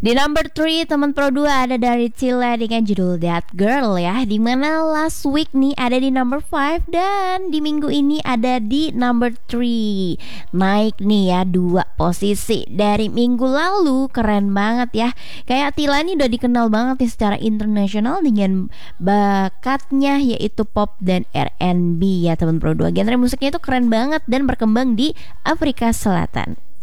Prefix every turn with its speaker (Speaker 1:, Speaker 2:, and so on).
Speaker 1: Di number 3 teman Pro 2 ada dari Cila dengan judul That Girl ya. Dimana last week nih ada di number 5 dan di minggu ini ada di number 3. Naik nih ya 2 posisi dari minggu lalu. Keren banget ya. Kayak Tila ini udah dikenal banget nih secara internasional dengan bakatnya yaitu pop dan R&B ya teman Pro 2. Genre musiknya itu keren banget dan berkembang di Afrika Selatan.